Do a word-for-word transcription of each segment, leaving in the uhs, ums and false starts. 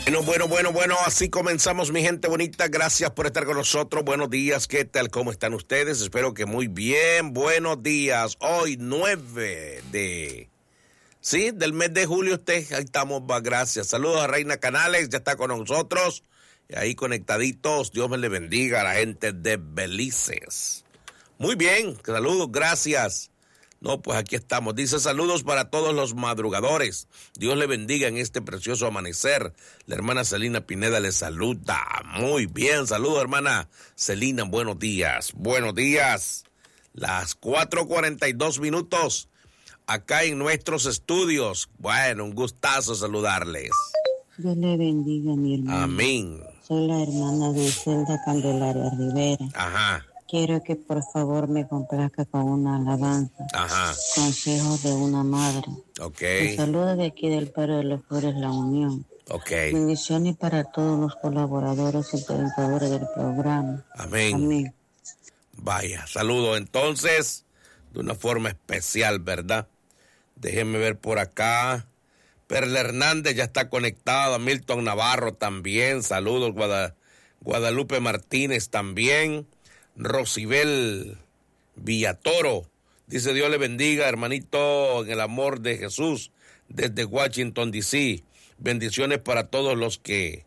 Bueno, bueno, bueno, bueno, así comenzamos, mi gente bonita. Gracias por estar con nosotros. Buenos días, ¿qué tal? ¿Cómo están ustedes? Espero que muy bien. Buenos días. Hoy nueve de... Sí, del mes de julio usted. Ahí estamos, va, gracias. Saludos a Reina Canales, ya está con nosotros. Y ahí conectaditos. Dios me le bendiga a la gente de Belices. Muy bien, saludos, gracias. No, pues aquí estamos. Dice saludos para todos los madrugadores. Dios le bendiga en este precioso amanecer. La hermana Celina Pineda le saluda. Muy bien, saludos hermana Celina, buenos días. Buenos días. Las cuatro cuarenta y dos minutos acá en nuestros estudios. Bueno, un gustazo saludarles. Dios le bendiga, mi hermano. Amén. Soy la hermana de Zelda Candelaria Rivera. Ajá. Quiero que por favor me complazca con una alabanza. Ajá. Consejos de una madre. Ok. Un saludo de aquí del barrio de los Flores, La Unión. Ok. Bendiciones para todos los colaboradores y presentadores del programa. Amén. Amén. Vaya, saludo entonces de una forma especial, ¿verdad? Déjenme ver por acá. Perla Hernández ya está conectada. Milton Navarro también. Saludos. Guada, Guadalupe Martínez también. Rosibel Villatoro. Dice Dios le bendiga, hermanito, en el amor de Jesús, desde Washington, D C Bendiciones para todos los que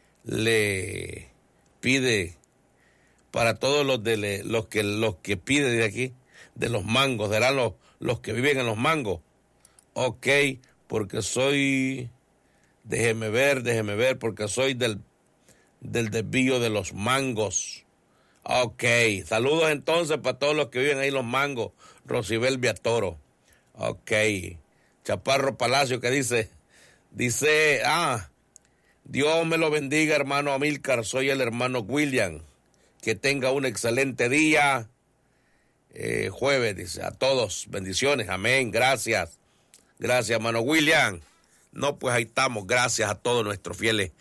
le pide, para todos los de le, los que los que pide de aquí, de los mangos, serán los, los que viven en los mangos. Ok, porque soy, déjeme ver, déjeme ver, porque soy del, del desvío de los mangos. Ok, saludos entonces para todos los que viven ahí en los mangos. Rosibel Viatoro. Ok, Chaparro Palacio que dice, dice, ah, Dios me lo bendiga, hermano Amílcar, soy el hermano William. Que tenga un excelente día. Eh, jueves, dice, a todos, bendiciones, amén, gracias. Gracias, hermano William. No, pues ahí estamos, gracias a todos nuestros fieles